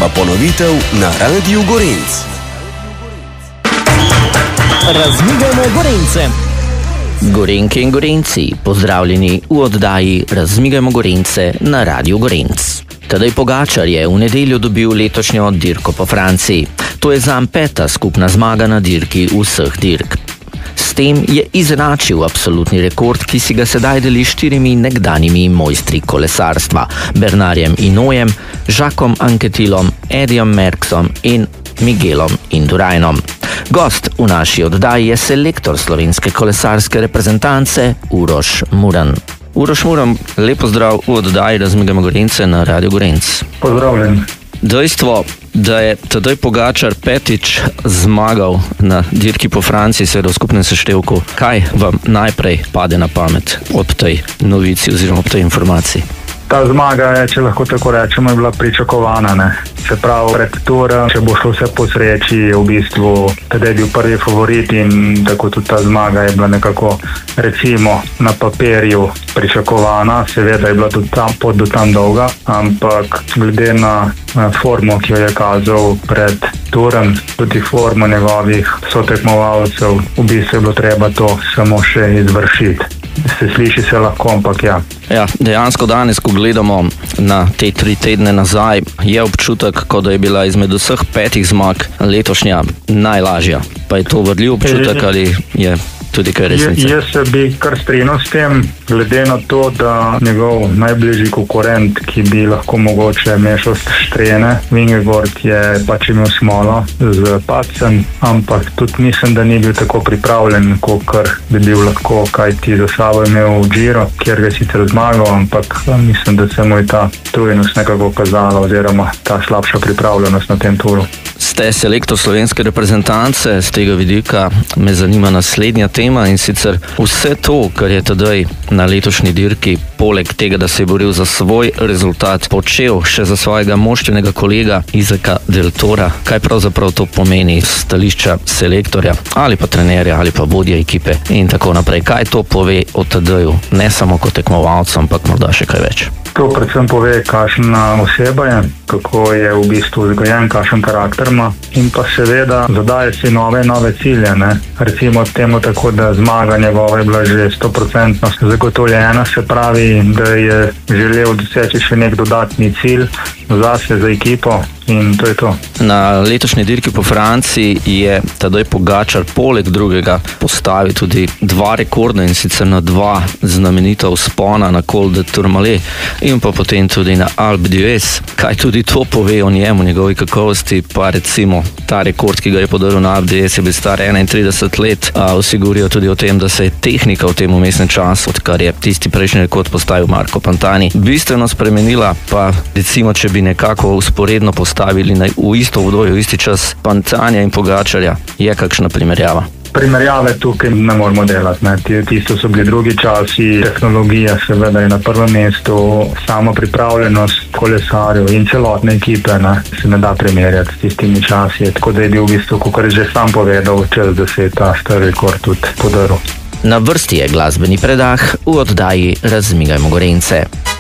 pa ponovitev na Radiu Gorenc. Razmigajmo Gorence. Gorenke in Gorenci, pozdravljeni v oddaji Razmigajmo Gorence na Radiu Gorenc. Tadej Pogačar je v nedeljo dobil letošnjo dirko po Franciji. To je zanj 5. skupna zmaga na dirki vseh dirk. S tem je izenačil absolutni rekord, ki si ga sedaj deli 4 nekdanjimi mojstri kolesarstva: Bernardom Hinaultom, Jacquesom Anquetilom, Eddyjem Merckxom in Miguelom Indurainom. Gost v naši oddaji je selektor slovenske kolesarske reprezentance Uroš Muran. Uroš Muran, lep pozdrav v oddaji Razmigajmo Gorence na Radiu Gorenc. Pozdravljen. Dejstvo, da je Tadej Pogačar 5. zmagal na dirki po Franciji, seveda v skupnem seštevku. Kaj vam najprej pade na pamet ob tej novici oziroma ob tej informaciji? Ta zmaga je, če lahko tako rečemo, je bila pričakovana. Ne? Se pravi, pred turom, če bo šlo vse po sreči, je v bistvu Tadej bil prvi favorit in tako tudi ta zmaga je bila nekako, recimo, na papirju pričakovana. Seveda je bila tudi tam pot do tam dolga, ampak glede na formo, ki jo je kazal pred turom, tudi formo njegovih sotekmovalcev, v bistvu je bilo treba to samo še izvršiti. Se sliši se lahko, ampak ja. Ja, dejansko danes, ko gledamo na te 3 tedne nazaj, je občutek, kot da je bila izmed vseh 5 zmag letošnja najlažja. Pa je to vrljiv občutek ali je tudi kaj resnice? Jaz se bi kar strinjal s tem, glede na to, da njegov najbližji konkurent, ki bi lahko mogoče mešal štrene, Vingegaard, je pač imel smolo z padcem, ampak tudi mislim, da ni bil tako pripravljen, kot bi bil lahko, kaj ti za sabo imel v Giro, kjer ga sicer zmagal, ampak mislim, da se mu je ta tujnost nekako kazala oziroma ta slabša pripravljenost na tem turu. Ste selektor slovenske reprezentance, z tega vidika me zanima naslednja tema, in sicer vse to, kar je Tadej na letošnji dirki, poleg tega, da se je boril za svoj rezultat, počel še za svojega moštvenega kolega Izaka Del Tora. Kaj pravzaprav to pomeni iz stališča selektorja ali pa trenerja ali pa vodja ekipe in tako naprej? Kaj to pove o Tadeju, ne samo kot tekmovalcu, ampak morda še kaj več? To predvsem pove, kakšna oseba je, kako je v bistvu vzgojen, kakšen karakter ima in pa seveda zadaje si nove cilje. Ne? Recimo temu tako, da zmaga njegova je bila že 100% zagotovljena, se pravi, da je želel doseči še nek dodatni cilj zase, za ekipo. In to je to. Na letošnji dirki po Franciji je Tadej Pogačar poleg drugega postavil tudi 2 rekorda, in sicer na 2 znamenita vzpona na Col de Tourmalet in pa potem tudi na Alpe d'Huez. Kaj tudi to pove o njemu, njegovi kakovosti? Pa recimo ta rekord, ki ga je podaril na Alpe d'Huez, je bil star 31 let. Vsi govorijo tudi o tem, da se je tehnika v tem vmesnem času, odkar je tisti prejšnji rekord postavil Marco Pantani, bistveno spremenila. Pa recimo, če bi nekako usporedno postavili v isto obdobje, v isti čas Pantanja in Pogačarja, je kakšna primerjava? Primerjave tukaj ne moramo delati. Tisto so bili drugi časi, tehnologija seveda je na prvem mestu, samo pripravljenost kolesarjev in celotne ekipe se ne da primerjati s tistimi časi. Tako da je bil v bistvu, kot je že sam povedal, čas, da se je ta star rekord tudi podaril. Na vrsti je glasbeni predah v oddaji Razmigajmo Gorence.